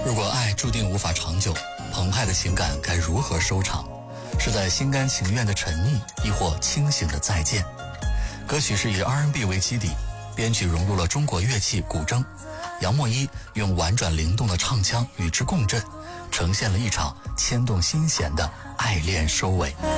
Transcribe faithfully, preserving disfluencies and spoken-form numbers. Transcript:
如果爱注定无法长久，澎湃的情感该如何收场？是在心甘情愿的沉溺，亦或清醒的再见？歌曲是以 R and B 为基底，编曲融入了中国乐器古筝，杨莫一用婉转灵动的唱腔与之共振，呈现了一场牵动心弦的爱恋收尾。